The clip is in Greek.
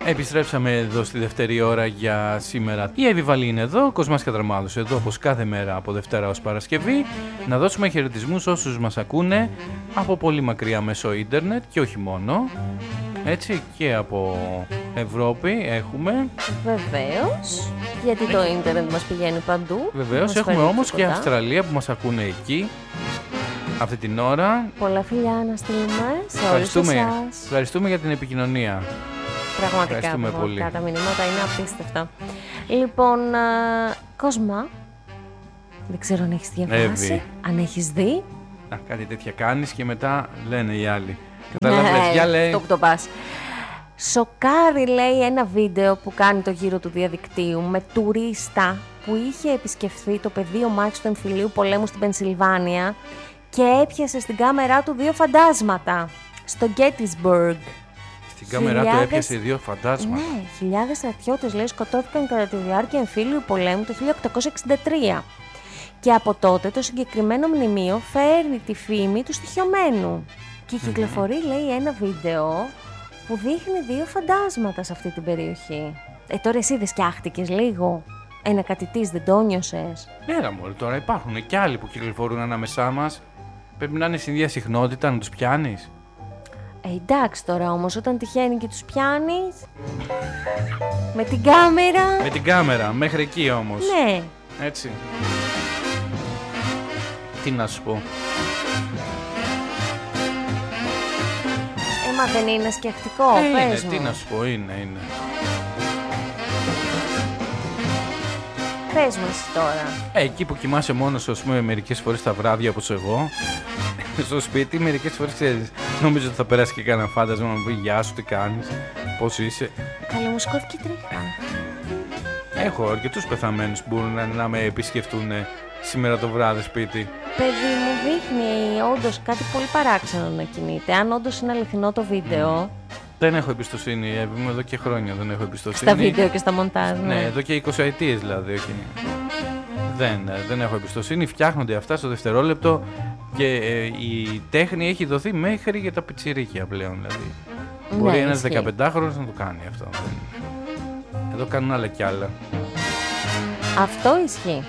Επιστρέψαμε εδώ στη δεύτερη ώρα για σήμερα. Η Εύη είναι εδώ, ο Κοσμάς Κατραμάδος εδώ όπως κάθε μέρα από Δευτέρα ως Παρασκευή. Να δώσουμε χαιρετισμούς όσους μας ακούνε από πολύ μακριά μέσω ίντερνετ και όχι μόνο. Έτσι, και από Ευρώπη έχουμε. Βεβαίως, γιατί το ίντερνετ μας πηγαίνει παντού. Βεβαίως, έχουμε όμως και Αυστραλία που μας ακούνε εκεί αυτή την ώρα. Πολλά φιλιά να στείλουμε σε όλους εσάς. Ευχαριστούμε για την επικοινωνία. Πραγματικά, τα μηνύματα είναι απίστευτα. Λοιπόν, Κοσμά, δεν ξέρω αν έχεις διαβάσει, αν έχεις δει. Κάτι τέτοια κάνεις και μετά λένε οι άλλοι. Καταλαβαίνεις, για λέει. Αυτό που το πας. Σοκάρει, λέει, ένα βίντεο που κάνει το γύρο του διαδικτύου με τουρίστα που είχε επισκεφθεί το πεδίο μάχης του εμφυλίου πολέμου στην Πενσιλβάνια και έπιασε στην κάμερά του 2 φαντάσματα στο Gettysburg. Στην κάμερά του έπιασε 2 φαντάσματα. Ναι, χιλιάδες στρατιώτες, λέει, σκοτώθηκαν κατά τη διάρκεια εμφύλιου πολέμου το 1863. Και από τότε το συγκεκριμένο μνημείο φέρνει τη φήμη του στοιχειωμένου. Και κυκλοφορεί, λέει, ένα βίντεο που δείχνει 2 φαντάσματα σε αυτή την περιοχή. Τώρα εσύ δεν σκιάχτηκες λίγο? Ένα κατητής δεν το νιώσες? Ναι, μωρέ, τώρα υπάρχουν και άλλοι που κυκλοφορούν ανάμεσά μας. Πρέπει να είναι στην ίδια συχνότητα να τους πιάνεις. Εντάξει τώρα όμως, όταν τυχαίνει και τους πιάνεις με την κάμερα. Με την κάμερα, μέχρι εκεί όμως. Ναι. Έτσι. Τι να σου πω. Μα δεν είναι σκεφτικό, πες μου. Τι να σου πω, είναι. Πες μου εσύ τώρα. Εκεί που κοιμάσαι μόνος σου, ας πούμε, μερικές φορές τα βράδια όπως εγώ, στο σπίτι, μερικές φορές ξέρεις, νομίζω ότι θα περάσει και κανένα φάντασμα να μου πει γεια σου, τι κάνεις, πώς είσαι. Καλή μου σκόθηκε τρίχα. Έχω αρκετούς πεθαμένους που μπορούν να με επισκεφτούν σήμερα το βράδυ σπίτι. Παιδί μου, δείχνει όντως κάτι πολύ παράξενο να κινείται. Αν όντως είναι αληθινό το βίντεο. Δεν έχω εμπιστοσύνη, είμαι εδώ και χρόνια δεν έχω εμπιστοσύνη. Στα βίντεο και στα μοντάζ. Ναι, εδώ και 20 ετίες δηλαδή. Όχι. Δεν έχω εμπιστοσύνη. Φτιάχνονται αυτά στο δευτερόλεπτο και η τέχνη έχει δοθεί μέχρι για τα πιτσιρίκια πλέον. Δηλαδή. Ναι, μπορεί ένας 15χρονος να το κάνει αυτό. Εδώ κάνουν άλλα κι άλλα. Αυτό ισχύει.